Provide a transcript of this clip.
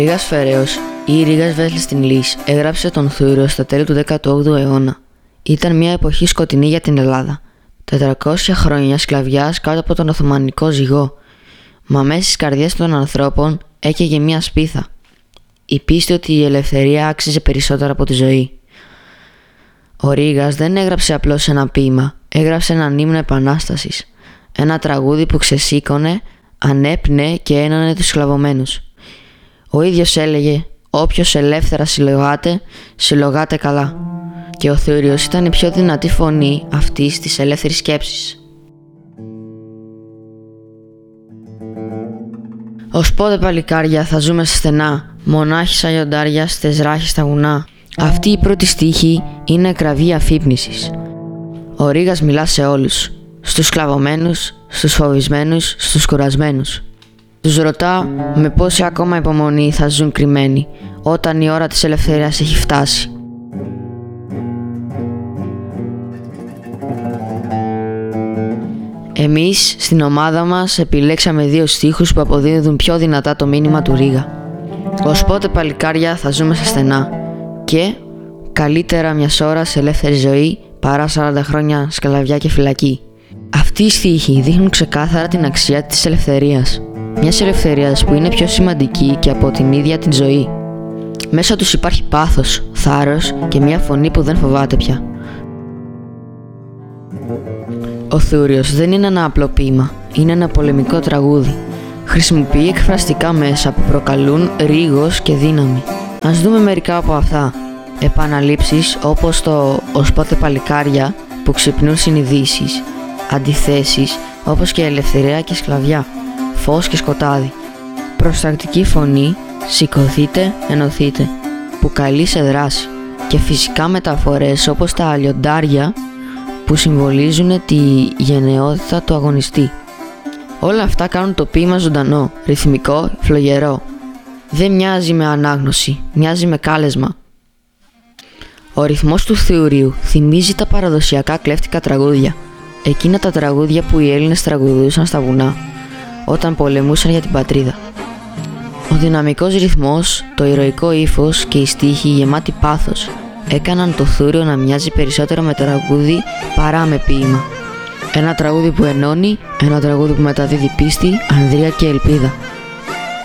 Ρήγας Φεραίος ή Ρήγας Βεσλεστινλής έγραψε τον Θούριο στα τέλη του 18ου αιώνα. Ήταν μια εποχή σκοτεινή για την Ελλάδα. 400 χρόνια σκλαβιάς κάτω από τον Οθωμανικό ζυγό. Μα μέσα στις καρδιές των ανθρώπων έκαιγε μια σπίθα. Η πίστη ότι η ελευθερία άξιζε περισσότερο από τη ζωή. Ο Ρήγας δεν έγραψε απλώς ένα ποίημα, έγραψε έναν ύμνο επανάστασης. Ένα τραγούδι που ξεσήκωνε, ανέπνεε και ένωνε τους σκλαβωμένους. Ο ίδιος έλεγε «Όποιος ελεύθερα συλλογάται, συλλογάται καλά». Και ο Θούριος ήταν η πιο δυνατή φωνή αυτής της ελεύθερης σκέψης. Ως πότε παλικάρια θα ζούμε σε στενά, μονάχοι σαν λιοντάρια στις ράχες στα βουνά. Αυτή η πρώτη στίχη είναι κραυγή αφύπνισης. Ο Ρήγας μιλά σε όλους, στους σκλαβωμένους, στους φοβισμένους, στους κουρασμένους. Τους ρωτά με πόση ακόμα υπομονή θα ζουν κρυμμένοι όταν η ώρα της ελευθερίας έχει φτάσει. Εμείς στην ομάδα μας επιλέξαμε 2 στίχους που αποδίδουν πιο δυνατά το μήνυμα του Ρήγα. Ως πότε παλικάρια θα ζούμε σε στενά και καλύτερα μιας ώρας ελεύθερη ζωή παρά 40 χρόνια σκλαβιά και φυλακή. Αυτοί οι στίχοι δείχνουν ξεκάθαρα την αξία της ελευθερίας. Μιας ελευθερίας που είναι πιο σημαντική και από την ίδια την ζωή. Μέσα τους υπάρχει πάθος, θάρρος και μια φωνή που δεν φοβάται πια. Ο Θούριος δεν είναι ένα απλό ποίημα, είναι ένα πολεμικό τραγούδι. Χρησιμοποιεί εκφραστικά μέσα που προκαλούν ρήγος και δύναμη. Ας δούμε μερικά από αυτά. Επαναλήψεις όπως το «Ως πότε παλικάρια» που ξυπνούν συνειδήσεις. Αντιθέσεις όπως και ελευθερία και σκλαβιά. Φως και σκοτάδι. Προστακτική φωνή, σηκωθείτε, ενωθείτε, που καλεί σε δράση. Και φυσικά μεταφορές όπως τα λιοντάρια που συμβολίζουν τη γενναιότητα του αγωνιστή. Όλα αυτά κάνουν το ποίημα ζωντανό, ρυθμικό, φλογερό. Δεν μοιάζει με ανάγνωση, μοιάζει με κάλεσμα. Ο ρυθμός του Θουρίου θυμίζει τα παραδοσιακά κλέφτικα τραγούδια. Εκείνα τα τραγούδια που οι Έλληνες τραγουδούσαν στα βουνά όταν πολεμούσαν για την πατρίδα. Ο δυναμικός ρυθμός, το ηρωικό ύφος και οι στίχοι γεμάτοι πάθος έκαναν το Θούριο να μοιάζει περισσότερο με τραγούδι παρά με ποίημα. Ένα τραγούδι που ενώνει, ένα τραγούδι που μεταδίδει πίστη, ανδρεία και ελπίδα.